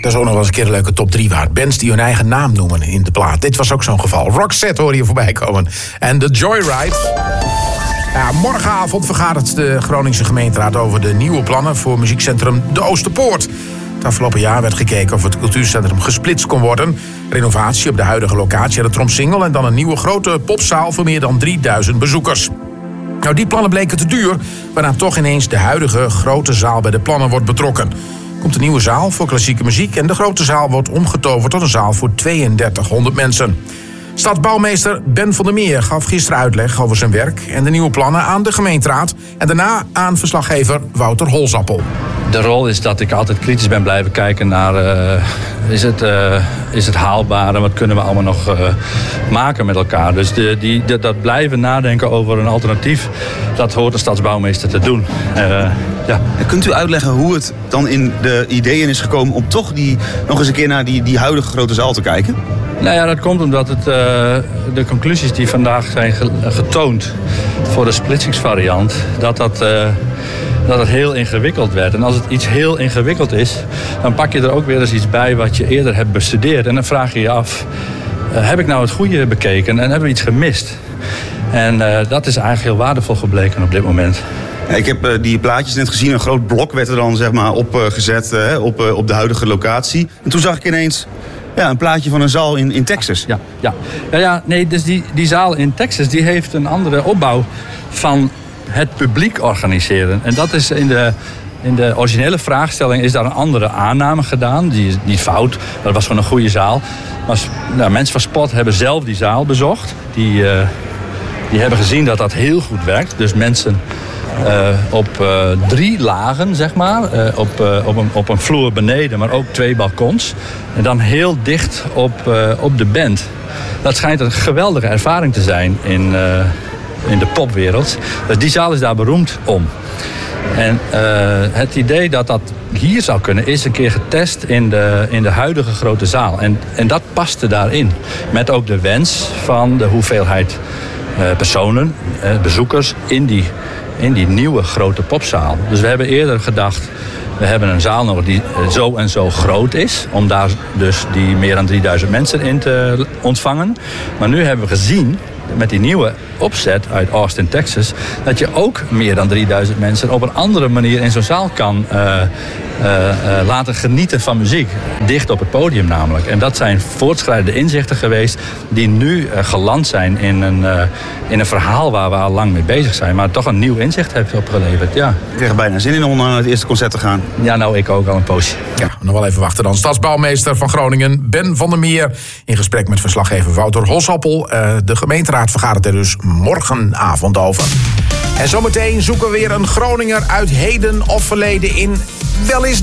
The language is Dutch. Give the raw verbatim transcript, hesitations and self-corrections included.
Dat is ook nog wel eens een keer een leuke top drie waard. Bands die hun eigen naam noemen in de plaat. Dit was ook zo'n geval. Roxette hoorde je voorbij komen. En The Joyride. Ja, morgenavond vergadert de Groningse gemeenteraad over de nieuwe plannen voor muziekcentrum De Oosterpoort. Het afgelopen jaar werd gekeken of het cultuurcentrum gesplitst kon worden. Renovatie op de huidige locatie aan de Tromsingel en dan een nieuwe grote popzaal voor meer dan drieduizend bezoekers. Nou, die plannen bleken te duur, waarna toch ineens de huidige grote zaal bij de plannen wordt betrokken. Er komt een nieuwe zaal voor klassieke muziek en de grote zaal wordt omgetoverd tot een zaal voor tweeëndertighonderd mensen. Stadsbouwmeester Ben van der Meer gaf gisteren uitleg over zijn werk en de nieuwe plannen aan de gemeenteraad en daarna aan verslaggever Wouter Holsappel. De rol is dat ik altijd kritisch ben blijven kijken naar uh, is, het, uh, is het haalbaar en wat kunnen we allemaal nog uh, maken met elkaar. Dus de, die, de, dat blijven nadenken over een alternatief, dat hoort de stadsbouwmeester te doen. Uh, ja. Kunt u uitleggen hoe het dan in de ideeën is gekomen om toch die, nog eens een keer naar die, die huidige grote zaal te kijken? Nou ja, dat komt omdat het, uh, de conclusies die vandaag zijn getoond voor de splitsingsvariant, dat dat, uh, dat het heel ingewikkeld werd. En als het iets heel ingewikkeld is, dan pak je er ook weer eens iets bij wat je eerder hebt bestudeerd. En dan vraag je je af, uh, heb ik nou het goede bekeken en hebben we iets gemist? En uh, dat is eigenlijk heel waardevol gebleken op dit moment. Ja, ik heb uh, die plaatjes net gezien. Een groot blok werd er dan zeg maar opgezet uh, op, uh, op de huidige locatie. En toen zag ik ineens ja, een plaatje van een zaal in, in Texas. Ja, ja. ja, ja nee, dus die, die zaal in Texas die heeft een andere opbouw van het publiek organiseren. En dat is in de, in de originele vraagstelling is daar een andere aanname gedaan. Die is niet fout, dat was gewoon een goede zaal. Maar nou, mensen van Spot hebben zelf die zaal bezocht. Die, uh, die hebben gezien dat dat heel goed werkt. Dus mensen Uh, op uh, drie lagen, zeg maar. Uh, op, uh, op, een, op een vloer beneden, maar ook twee balkons. En dan heel dicht op, uh, op de band. Dat schijnt een geweldige ervaring te zijn in, uh, in de popwereld. Dus die zaal is daar beroemd om. En uh, het idee dat dat hier zou kunnen is een keer getest in de, in de huidige grote zaal. En, en dat paste daarin. Met ook de wens van de hoeveelheid uh, personen, uh, bezoekers in die in die nieuwe grote popzaal. Dus we hebben eerder gedacht, we hebben een zaal nodig die zo en zo groot is, om daar dus die meer dan drieduizend mensen in te ontvangen. Maar nu hebben we gezien, met die nieuwe opzet uit Austin, Texas, dat je ook meer dan drieduizend mensen op een andere manier in zo'n zaal kan uh, uh, uh, laten genieten van muziek. Dicht op het podium namelijk. En dat zijn voortschrijdende inzichten geweest die nu uh, geland zijn in een, uh, in een verhaal waar we al lang mee bezig zijn. Maar toch een nieuw inzicht heeft opgeleverd, ja. Ik kreeg er bijna zin in om naar het eerste concert te gaan. Ja, nou, ik ook al een poosje. Ja, nog wel even wachten dan. Stadsbouwmeester van Groningen, Ben van der Meer, in gesprek met verslaggever Wouter Holsappel. Uh, de gemeenteraad vergadert er dus morgenavond over. En zometeen zoeken we weer een Groninger uit heden of verleden in wel eens